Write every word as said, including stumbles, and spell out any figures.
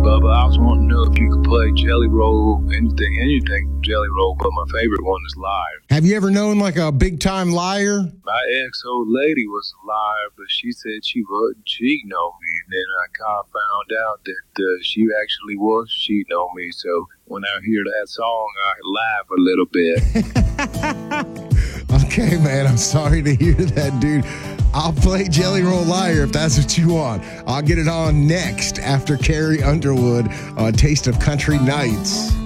Bubba. I was wanting to know if you could play Jelly Roll, anything, anything Jelly Roll, but my favorite one is Liar. Have you ever known like a big time liar? My ex old lady was a liar, but she said she wasn't cheating on me. And then I kind of found out that uh, she actually was cheating on me. So when I hear that song, I laugh a little bit. Okay, man, I'm sorry to hear that, dude. I'll play Jelly Roll Liar if that's what you want. I'll get it on next after Carrie Underwood on Taste of Country Nights.